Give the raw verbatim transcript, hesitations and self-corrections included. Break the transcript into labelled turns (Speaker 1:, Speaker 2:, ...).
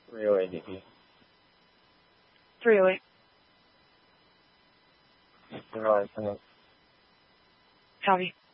Speaker 1: three oh eight D P.
Speaker 2: three oh eight.
Speaker 1: Zero, I send it.
Speaker 2: Copy.